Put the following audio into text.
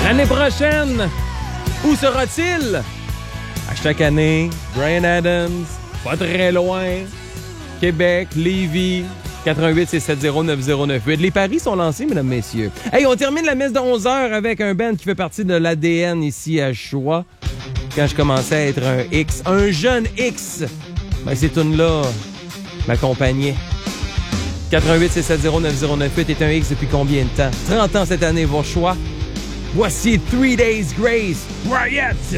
L'année prochaine, où sera-t-il? À chaque année, Bryan Adams, pas très loin, Québec, Lévis, 88-670-9098. Les paris sont lancés, mesdames, messieurs. Hey, on termine la messe de 11h avec un band qui fait partie de l'ADN ici à Choix. Quand je commençais à être un X, un jeune X, ben ces tunes-là m'accompagnaient. 88-670-9098 est un X depuis combien de temps? 30 ans cette année, vos choix. Voici 3 Days Grace, Riot!